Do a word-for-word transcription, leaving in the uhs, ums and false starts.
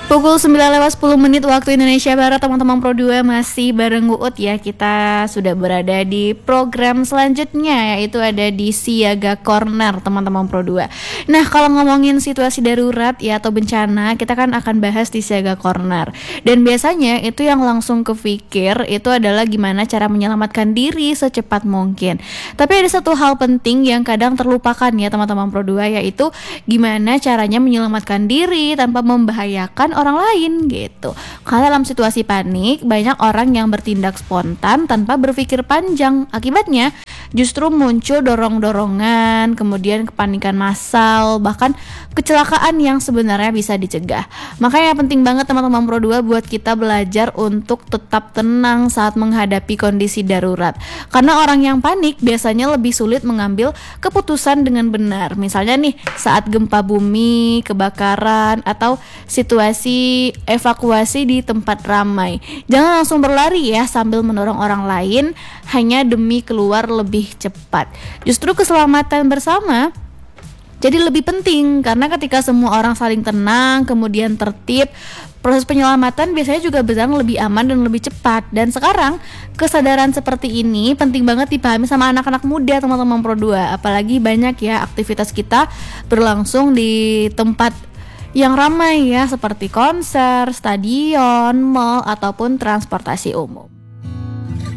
Pukul sembilan lewat sepuluh menit waktu Indonesia Barat, teman-teman Pro dua masih bareng Uut ya. Kita sudah berada di program selanjutnya, yaitu ada di Siaga Corner, teman-teman Pro dua. Nah, kalau ngomongin situasi darurat ya atau bencana, kita kan akan bahas di Siaga Corner. Dan biasanya itu yang langsung kepikir itu adalah gimana cara menyelamatkan diri secepat mungkin. Tapi ada satu hal penting yang kadang terlupakan ya teman-teman Pro dua, yaitu gimana caranya menyelamatkan diri tanpa membahayakan orang lain gitu. Karena dalam situasi panik, banyak orang yang bertindak spontan tanpa berpikir panjang. Akibatnya justru muncul dorong-dorongan, kemudian kepanikan massal, bahkan kecelakaan yang sebenarnya bisa dicegah. Makanya penting banget teman-teman Pro dua buat kita belajar untuk tetap tenang saat menghadapi kondisi darurat. Karena orang yang panik biasanya lebih sulit mengambil keputusan dengan benar. Misalnya nih, saat gempa bumi, kebakaran, atau situasi evakuasi di tempat ramai. Jangan langsung berlari ya sambil mendorong orang lain hanya demi keluar lebih cepat. Justru keselamatan bersama jadi lebih penting, karena ketika semua orang saling tenang, kemudian tertib, proses penyelamatan biasanya juga berjalan lebih aman dan lebih cepat. Dan sekarang kesadaran seperti ini penting banget dipahami sama anak-anak muda teman-teman Pro dua. Apalagi banyak ya aktivitas kita berlangsung di tempat yang ramai ya, seperti konser, stadion, mall, ataupun transportasi umum.